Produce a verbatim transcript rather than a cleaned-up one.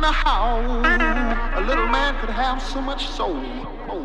wonder how a little man could have so much soul.